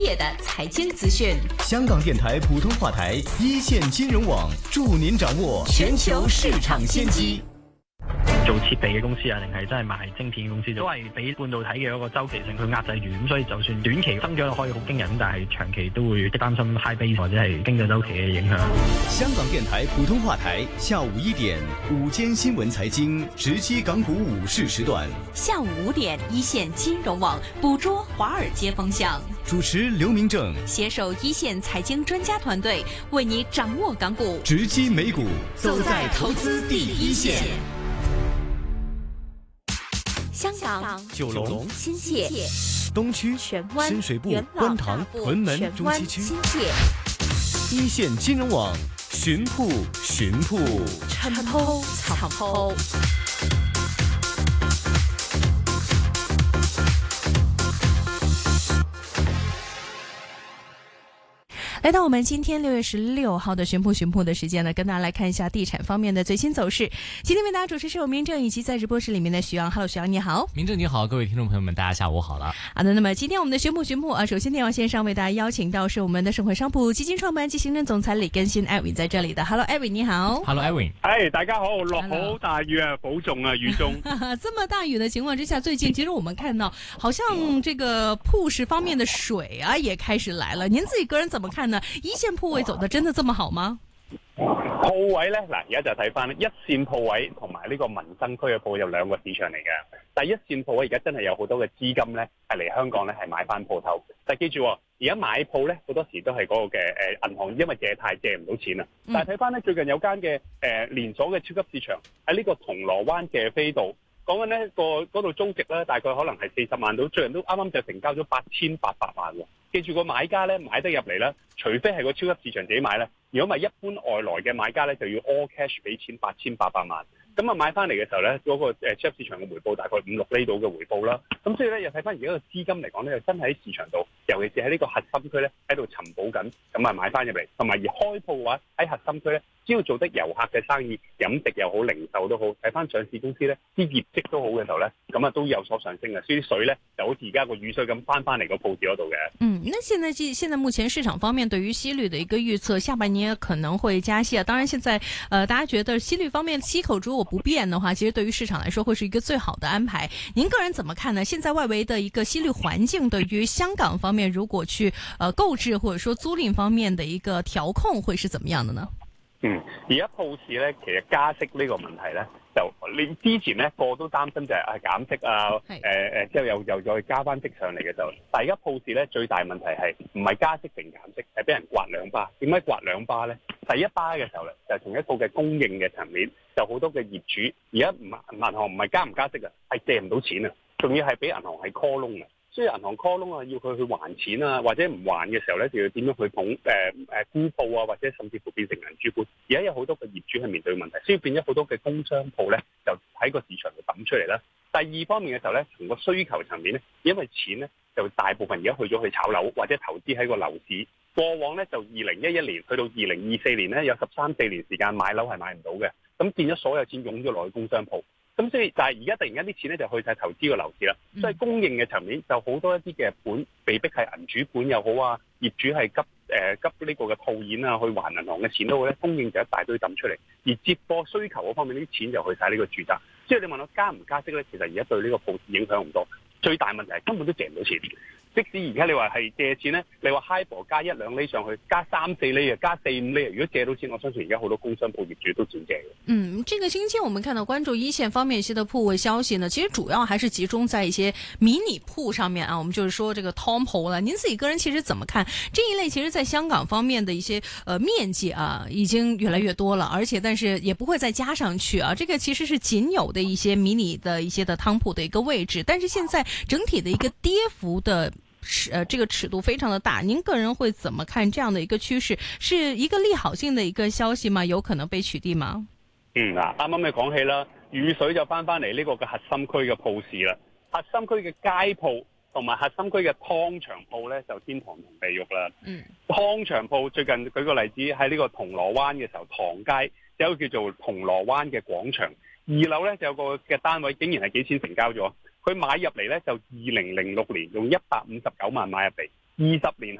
业的财经资讯。 香港电台普通话台一線金融網助您掌握全球市場先機。 做設備嘅公司啊，定係真係賣晶片嘅公司，都係俾半導體嘅一個周期性去壓制住，咁所以就算短期增長可以好驚人，但係長期都會擔心 high base 或者係經濟周期嘅影響。 香港電台普通話台下午1點午間新聞財經直擊港股午市時段， 下午5點一線金融網捕捉華爾街風向， 主持劉明正， 攜手一線財經專家團隊，為你掌握港股直擊美股，走在投資第一線。 香港、 九龍、 新界、 東區、 荃灣、 深水埗、觀塘、屯門、中西區、 新界一線金融網尋鋪晨鋪草鋪。來到我們今天6月16號的尋鋪的時間呢，跟大家來看一下地產方面的最新走勢。今天為大家主持是我明正，以及在直播室裏面的徐陽。Hello，徐陽你好。 明正你好，各位聽眾朋友們，大家下午好了。 好的，那麼今天我們的尋鋪啊，首先電話線上為大家邀請到是我們的盛滙商鋪基金創辦及行政總裁李根興 Edwin 在這裏的。Hello，Edwin 你好。 Hello，Edwin。 大家好，落好大雨啊，保重啊，雨中。 這麼大雨的情況之下，最近其實我們看到，好像這個鋪市方面的水啊也開始來了。您自己個人怎麼看呢？一線鋪位走得真的這麼好嗎？ 鋪位呢，嗱，而家就睇翻一線鋪位同埋呢個民生區嘅鋪有兩個市場嚟嘅。但係一線鋪位而家真係有好多嘅資金呢，係嚟香港呢，係買翻鋪頭。但係記住，而家買鋪呢，好多時都係嗰個嘅銀行，因為借貸借唔到錢啊。但係睇翻呢，最近有間嘅連鎖嘅超級市場喺呢個銅鑼灣嘅飛道，講緊呢嗰度租值呢，大概可能係40萬到，最近都啱啱就成交咗8800萬喎。記住個買家咧買得入嚟咧，除非係個超級市場自己買咧，如果唔係一般外來嘅買家咧，就要 all cash 俾錢8800萬。咁啊買翻嚟嘅時候咧，嗰個超級市場嘅回報大概5-6厘度嘅回報啦。咁所以咧又睇翻而家個資金嚟講咧，又真係喺市場度，尤其是喺呢個核心區咧喺度尋寶緊，咁啊買翻入嚟，同埋而開鋪嘅話喺核心區咧，只要做得遊客嘅生意，飲食又好，零售都好，睇翻上市公司咧啲業績都好嘅時候咧，咁啊都有所上升嘅。所以啲水咧就好似而家個雨水咁翻嚟個鋪子嗰度嘅。 那現在目前市場方面對於息率的一個預測，下半年可能會加息啊。當然現在大家覺得息率方面息口如果不變的話，其實對於市場來說會是一個最好的安排。您個人怎麼看呢？現在外圍的一個息率環境對於香港方面如果去購置或者說租賃方面的一個調控會是怎麼樣的呢？ 而家鋪市咧，其實加息呢個問題咧，就你之前咧個都擔心就係減息啊，之後又再加翻息上嚟嘅時候，但係而家鋪市咧最大問題係唔係加息定減息，係俾人刮兩巴。點解刮兩巴咧？第一巴嘅時候咧，就從一個嘅供應嘅層面，就好多嘅業主而家銀行唔係加唔加息啊，係借唔到錢啊，仲要係俾銀行係 call loan啊。所以銀行 call loan啊，要佢去還錢啊，或者唔還嘅時候咧，就要點樣去沽鋪啊，或者甚至乎變成銀主盤。而家有好多嘅業主係面對問題，所以變咗好多嘅工商鋪咧，就喺個市場度抌出嚟啦。第二方面嘅時候咧，從個需求層面咧，因為錢咧就大部分而家去咗去炒樓或者投資喺個樓市。過往咧就2011年去到2024年咧，有13-14年時間買樓係買唔到嘅，咁變咗所有錢湧咗落去工商鋪。咁所以，但係而家突然間啲錢咧就去晒投資個樓市啦，所以供應嘅層面就好多一啲嘅盤被逼係銀主盤又好啊，業主係急呢個嘅套現啊，去還銀行嘅錢都好咧，供應就一大堆抌出嚟，而接貨需求嗰方面啲錢就去晒呢個住宅。即係你問我加唔加息咧，其實而家對呢個鋪市影響唔多，最大問題係根本都借唔到錢。即使而家你話係借錢咧，你話 HIBOR 加1-2厘上去，加3-4厘啊，加4-5厘啊，如果借到錢，我相信而家好多工商鋪業主都轉借嘅。 這個星期我們看到關注一線方面一些的鋪位消息呢，其實主要還是集中在一些迷你鋪上面啊。我們就是說這個湯鋪啦，您自己個人其實怎麼看這一類？其實在香港方面的一些面積啊，已經越來越多了，而且但是也不會再加上去啊。這個其實是僅有的一些迷你的一些的湯鋪的一個位置，但是現在整體的一個跌幅的。這個尺度非常的大，您個人會怎麼看這樣的一個趨勢？是一個利好性的一個消息嗎？有可能被取締嗎？ 啱啱你講起啦，雨水就翻嚟呢個嘅核心區嘅鋪市啦，核心區嘅街鋪同埋核心區嘅湯場鋪咧就天堂同地獄啦。湯場鋪最近舉個例子喺呢個銅鑼灣嘅時候，唐街有一個叫做銅鑼灣嘅廣場，2樓咧就有個嘅單位竟然係幾錢成交咗。佢買入嚟咧就2006年用159萬買入嚟 20年